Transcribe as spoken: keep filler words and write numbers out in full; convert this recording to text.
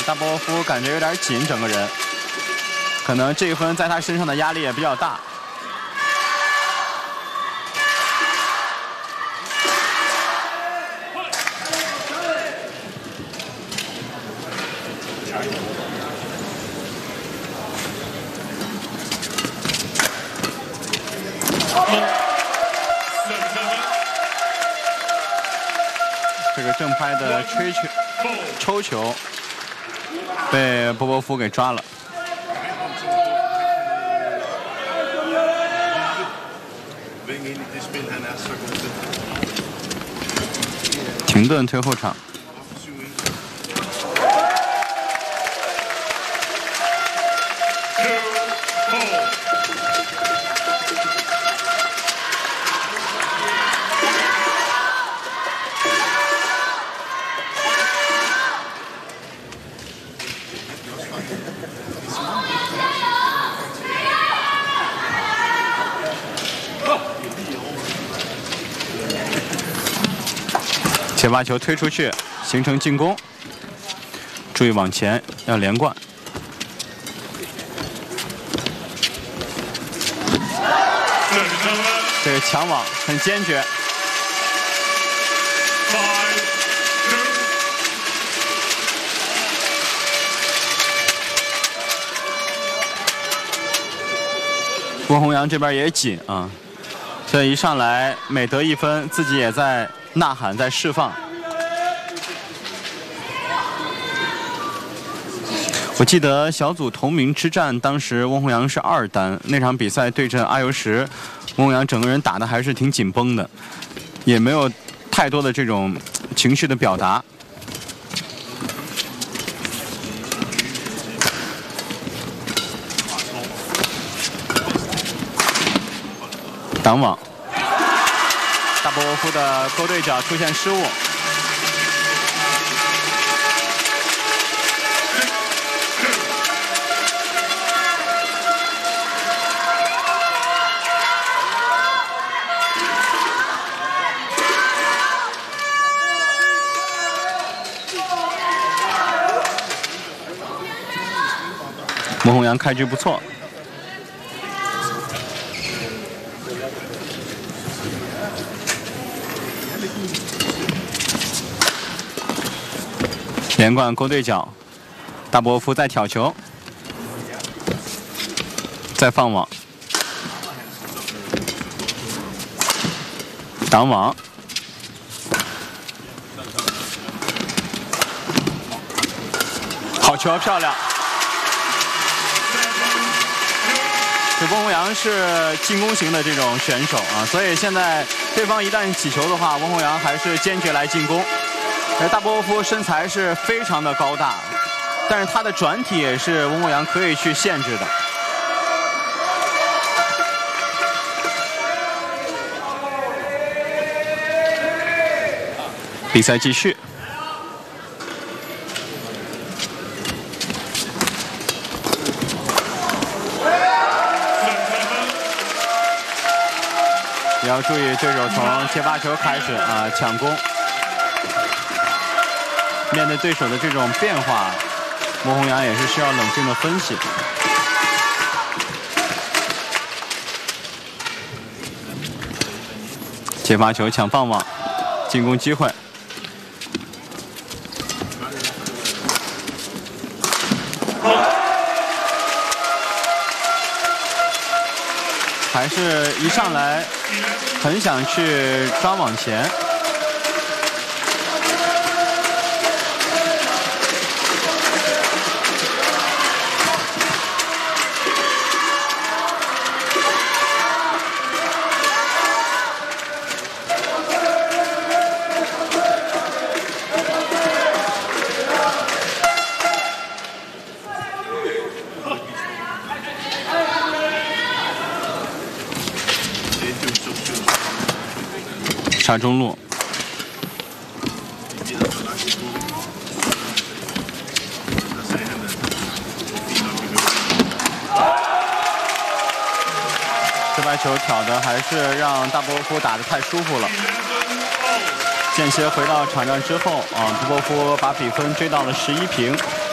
大波夫感觉有点紧，整个人，可能这一分在他身上的压力也比较大。这个正拍的吹球、抽球被波波夫给抓了。停顿推后场。接发球推出去，形成进攻。注意往前，要连贯。这个抢网很坚决。温宏洋这边也紧啊，所以一上来每得一分，自己也在呐喊，在释放。我记得小组同名之战，当时温宏洋是二单，那场比赛对阵阿尤什，温宏洋整个人打的还是挺紧绷的，也没有太多的这种情绪的表达。挡网，大波波夫的勾对角出现失误。温宏洋开局不错。连贯勾对角，大波夫在挑球，再放网，挡网，好球，漂亮！这温宏洋是进攻型的这种选手啊，所以现在对方一旦起球的话，温宏洋还是坚决来进攻。而大波夫身材是非常的高大，但是他的转体也是温宏洋可以去限制的。比赛继续。也要注意对手从接发球开始啊抢攻。面对对手的这种变化，温宏洋也是需要冷静的分析。接发球抢放网，进攻机会。还是一上来很想去抓网前。插中路，这白球挑的还是让大波夫打得太舒服了。间歇回到场上之后啊，波波夫把比分追到了十一平。